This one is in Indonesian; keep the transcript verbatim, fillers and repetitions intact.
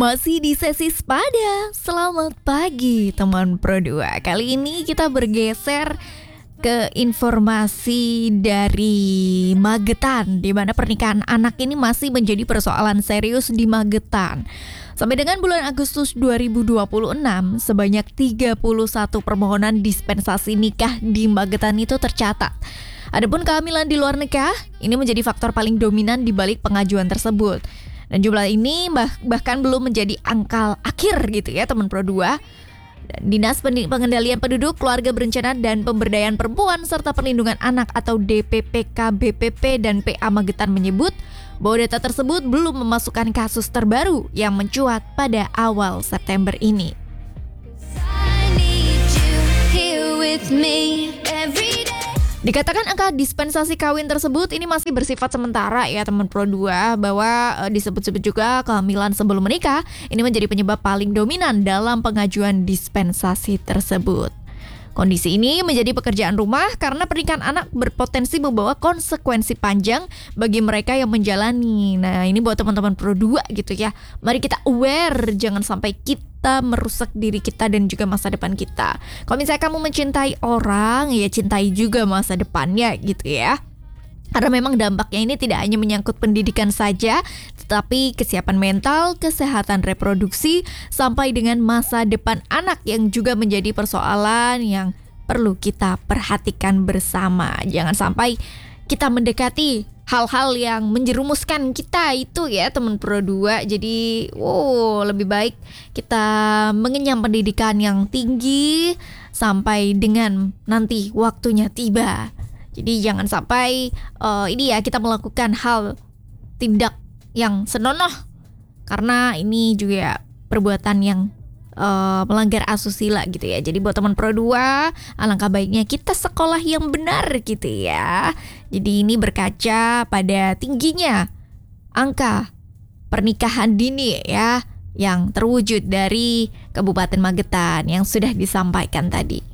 Masih di sesi Sepada. Selamat pagi teman Pro dua. Kali ini kita bergeser ke informasi dari Magetan, di mana pernikahan anak ini masih menjadi persoalan serius di Magetan. Sampai dengan bulan Agustus dua ribu dua puluh enam, sebanyak tiga puluh satu permohonan dispensasi nikah di Magetan itu tercatat. Adapun kehamilan di luar nikah, ini menjadi faktor paling dominan di balik pengajuan tersebut. Dan jumlah ini bah- bahkan belum menjadi angka akhir gitu ya teman Pro dua. Dinas Pengendalian Penduduk, Keluarga Berencana dan Pemberdayaan Perempuan serta Perlindungan Anak atau D P P K B P P dan P A Magetan menyebut bahwa data tersebut belum memasukkan kasus terbaru yang mencuat pada awal September ini. Dikatakan angka dispensasi kawin tersebut ini masih bersifat sementara ya teman Pro dua, bahwa e, disebut-sebut juga kehamilan sebelum menikah ini menjadi penyebab paling dominan dalam pengajuan dispensasi tersebut. Kondisi ini menjadi pekerjaan rumah karena pernikahan anak berpotensi membawa konsekuensi panjang bagi mereka yang menjalani. Nah, ini buat teman-teman Pro dua gitu ya. Mari kita aware, jangan sampai kita merusak diri kita dan juga masa depan kita. Kalau misalnya kamu mencintai orang, ya cintai juga masa depannya gitu ya. Karena memang dampaknya ini tidak hanya menyangkut pendidikan saja, tetapi kesiapan mental, kesehatan reproduksi, sampai dengan masa depan anak yang juga menjadi persoalan yang perlu kita perhatikan bersama. Jangan sampai kita mendekati hal-hal yang menjerumuskan kita itu ya teman Pro dua. Jadi wow, lebih baik kita mengenyam pendidikan yang tinggi sampai dengan nanti waktunya tiba. Jadi jangan sampai uh, ini ya kita melakukan hal tindak yang senonoh, karena ini juga perbuatan yang uh, melanggar asusila gitu ya. Jadi buat teman Pro dua, alangkah baiknya kita sekolah yang benar gitu ya. Jadi ini berkaca pada tingginya angka pernikahan dini ya yang terwujud dari Kabupaten Magetan yang sudah disampaikan tadi.